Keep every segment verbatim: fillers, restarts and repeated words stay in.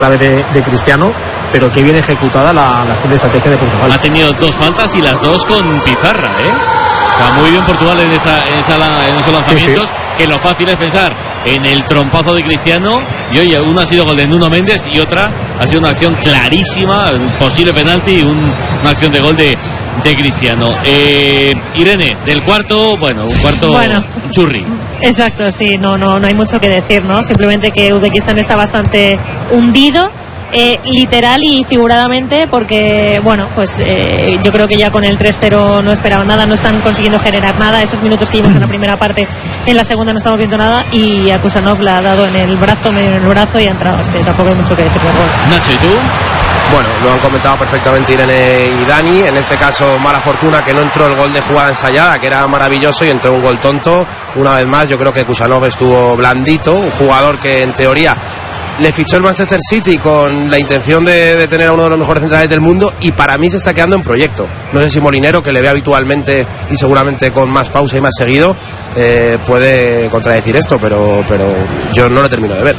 clave de, de Cristiano, pero que bien ejecutada la, la acción de estrategia de Portugal. Ha tenido dos faltas y las dos con pizarra, ¿eh? O sea, muy bien Portugal en, esa, en, esa, en esos lanzamientos, sí, sí. Que lo fácil es pensar en el trompazo de Cristiano, y oye, una ha sido gol de Nuno Méndez y otra ha sido una acción clarísima, un posible penalti y un, una acción de gol de, de Cristiano. Eh, Irene, del cuarto, bueno, un cuarto bueno. churri. Exacto, sí, no, no, no hay mucho que decir, ¿no? Simplemente que Uzbekistán está bastante hundido, eh, literal y figuradamente, porque, bueno, pues eh, yo creo que ya con el tres cero no esperaban nada, no están consiguiendo generar nada. Esos minutos que vimos en la primera parte, en la segunda no estamos viendo nada, y a Kusanov la ha dado en el brazo, medio en el brazo, y ha entrado. Es que tampoco hay mucho que decir. Nacho, ¿y tú? Bueno, lo han comentado perfectamente Irene y Dani. En este caso, mala fortuna que no entró el gol de jugada ensayada, que era maravilloso, y entró un gol tonto. Una vez más, yo creo que Kusanov estuvo blandito, un jugador que en teoría le fichó el Manchester City con la intención de, de tener a uno de los mejores centrales del mundo, y para mí se está quedando en proyecto. No sé si Molinero, que le ve habitualmente y seguramente con más pausa y más seguido, eh, puede contradecir esto, pero, pero yo no lo termino de ver.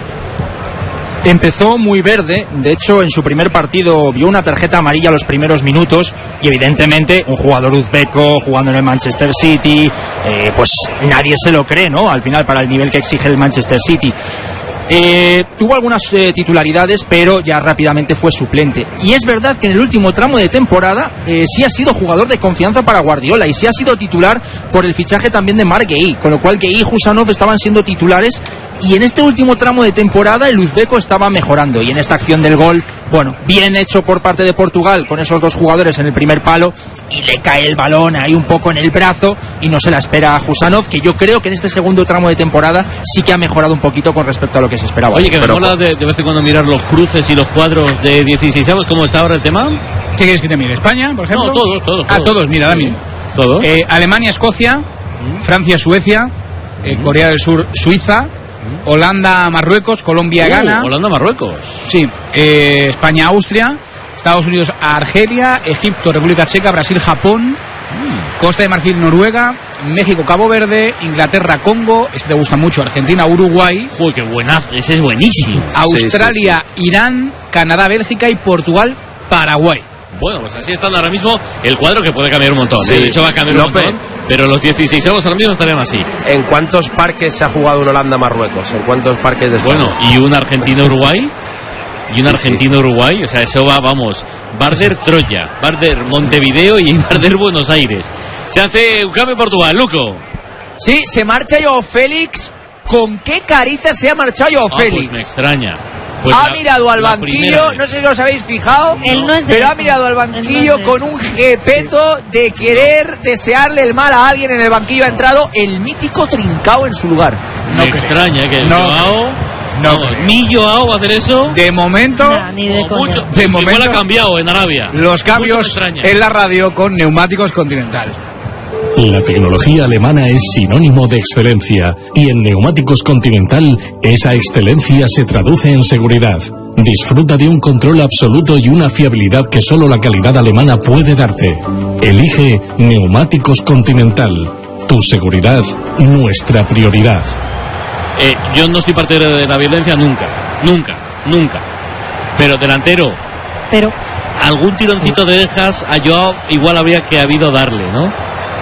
Empezó muy verde, de hecho en su primer partido vio una tarjeta amarilla los primeros minutos, y evidentemente un jugador uzbeco jugando en el Manchester City, eh, pues nadie se lo cree, ¿no? Al final, para el nivel que exige el Manchester City. Eh, tuvo algunas eh, titularidades, pero ya rápidamente fue suplente. Y es verdad que en el último tramo de temporada eh, sí ha sido jugador de confianza para Guardiola, y sí ha sido titular por el fichaje también de Marc Guehi, con lo cual Guehi y Kusanov estaban siendo titulares, y en este último tramo de temporada el uzbeco estaba mejorando, y en esta acción del gol, bueno, bien hecho por parte de Portugal con esos dos jugadores en el primer palo, y le cae el balón ahí un poco en el brazo y no se la espera a Kusanov, que yo creo que en este segundo tramo de temporada sí que ha mejorado un poquito con respecto a lo que se esperaba. Oye, que me Pero, mola de, de vez en cuando mirar los cruces y los cuadros de dieciséis. ¿Sabes cómo está ahora el tema? ¿Qué quieres que te mire? ¿España, por ejemplo? No, todos, todos. Ah, todos, mira, Dani. Sí. ¿Todos? Eh, Alemania, Escocia, mm. Francia, Suecia, eh, mm. Corea del Sur, Suiza, mm. Holanda, Marruecos, Colombia, uh, Ghana. Holanda, Marruecos. Sí, eh, España, Austria, Estados Unidos, Argelia, Egipto, República Checa, Brasil, Japón, mm. Costa de Marfil, Noruega, México, Cabo Verde, Inglaterra, Congo, este te gusta mucho, Argentina, Uruguay. Uy, qué buenazo, ese es buenísimo. Australia, sí, sí, sí. Irán, Canadá, Bélgica y Portugal, Paraguay. Bueno, pues así están ahora mismo el cuadro, que puede cambiar un montón. Sí. De hecho va a cambiar un López. montón, pero los dieciséis ahora mismo estarían así. ¿En cuántos parques se ha jugado un Holanda-Marruecos? ¿En cuántos parques de España? Bueno, y un Argentina-Uruguay. Y un sí, Argentina-Uruguay, sí. O sea, eso va, vamos, Barder Troya, Barder Montevideo y Barder Buenos Aires. Se hace un cambio en Portugal, Luco. Sí, se marcha Joao Félix. ¿Con qué carita se ha marchado Joao ah, Félix? Pues me extraña. Pues ha la, mirado al banquillo, no sé si os habéis fijado, Él no es de pero eso. ha mirado al banquillo no con un jepeto de querer desearle el mal a alguien en el banquillo. Ha entrado el mítico Trincao en su lugar. Me no extraña que el no. Joao... No, no, ni Joao va a hacer eso. De momento, nah, ni de mucho, de momento igual ha cambiado en Arabia. Los cambios en la radio con Neumáticos Continental. La tecnología alemana es sinónimo de excelencia, y en Neumáticos Continental esa excelencia se traduce en seguridad. Disfruta de un control absoluto y una fiabilidad que solo la calidad alemana puede darte. Elige Neumáticos Continental. Tu seguridad, nuestra prioridad. Eh, yo no soy partidario de la violencia nunca, nunca, nunca. Pero delantero, pero algún tironcito de orejas a Joao igual habría que habido darle, ¿no?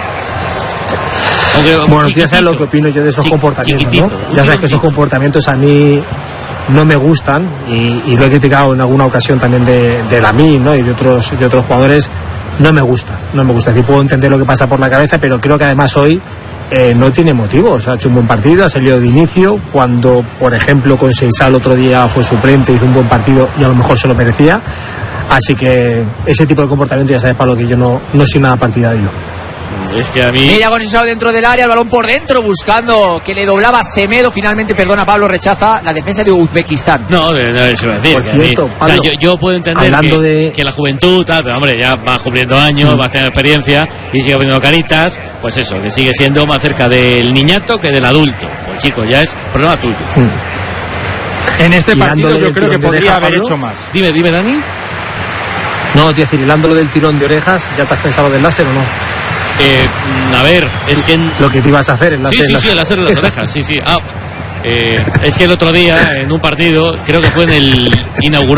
Aunque, bueno, ya sabes lo que opino yo de esos comportamientos, ¿no? Ya sabes que esos comportamientos a mí no me gustan, y, y lo he criticado en alguna ocasión también de, de Lamine, ¿no? Y de otros, de otros jugadores. No me gusta, no me gusta. Sí, puedo entender lo que pasa por la cabeza, pero creo que además hoy Eh, no tiene motivos. Ha hecho un buen partido, ha salido de inicio cuando, por ejemplo, con Seisá el otro día fue suplente, hizo un buen partido y a lo mejor se lo merecía. Así que ese tipo de comportamiento, ya sabes, para lo que yo no, no soy nada partidario. Es que a mí... Mira con Seisá dentro del área, el balón por dentro buscando que le doblaba Semedo. Finalmente, perdona Pablo, rechaza la defensa de Uzbekistán. No, no, eso iba a decir. Por cierto, mí, Pablo, o sea, yo, yo puedo entender que, de... que la juventud, tal, pero hombre, ya va cumpliendo años, mm. va a tener experiencia y sigue poniendo caritas. Pues eso, que sigue siendo más cerca del niñato que del adulto. Pues chicos, ya es problema tuyo. Mm. En este partido yo creo que podría haber hecho más. Dime, dime, Dani. No, es decir, hilándolo del tirón de orejas, ¿ya te has pensado del láser o no? Eh, a ver, es que... Lo que te ibas a hacer, el láser. Sí, sí, sí, el láser de las orejas, sí, sí. Ah, eh, es que el otro día, en un partido, creo que fue en el inaugural